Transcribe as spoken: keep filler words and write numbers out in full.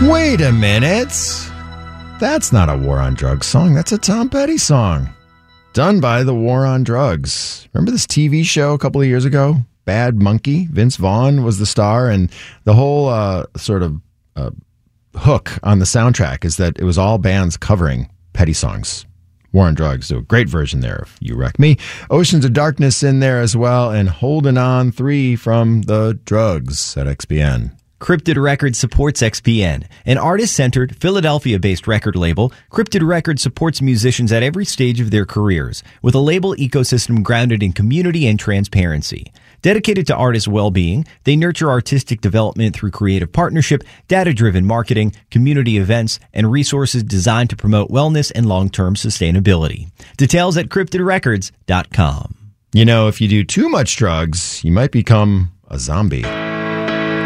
Wait a minute. That's not a War on Drugs song. That's a Tom Petty song. Done by the War on Drugs. Remember this T V show a couple of years ago? Bad Monkey? Vince Vaughn was the star, and the whole uh, sort of uh, hook on the soundtrack is that it was all bands covering Petty songs. War on Drugs, so a great version there of You Wreck Me. Oceans of Darkness in there as well, and Holding On three from the Drugs at X P N. Cryptid Records supports X P N, an artist-centered, Philadelphia-based record label. Cryptid Records supports musicians at every stage of their careers, with a label ecosystem grounded in community and transparency. Dedicated to artists' well-being, they nurture artistic development through creative partnership, data-driven marketing, community events, and resources designed to promote wellness and long-term sustainability. Details at cryptid records dot com. You know, if you do too much drugs, you might become a zombie.